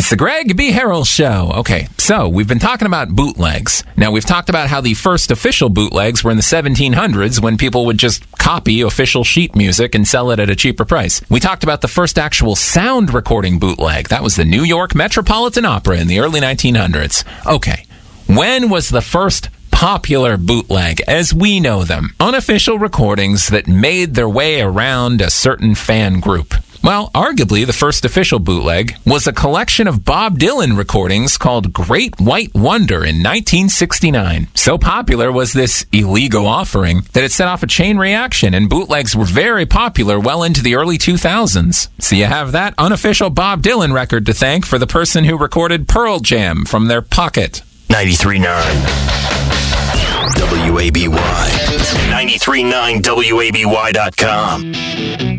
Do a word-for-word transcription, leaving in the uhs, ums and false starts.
It's the Greg B. Harrell Show. Okay, so we've been talking about bootlegs. Now, we've talked about how the first official bootlegs were in the seventeen hundreds when people would just copy official sheet music and sell it at a cheaper price. We talked about the first actual sound recording bootleg. That was the New York Metropolitan Opera in the early nineteen hundreds. Okay, when was the first popular bootleg as we know them? Unofficial recordings that made their way around a certain fan group. Well, arguably, the first official bootleg was a collection of Bob Dylan recordings called Great White Wonder in nineteen sixty-nine. So popular was this illegal offering that it set off a chain reaction, and bootlegs were very popular well into the early two thousands. So you have that unofficial Bob Dylan record to thank for the person who recorded Pearl Jam from their pocket. ninety-three point nine W A B Y. ninety-three point nine W A B Y dot com.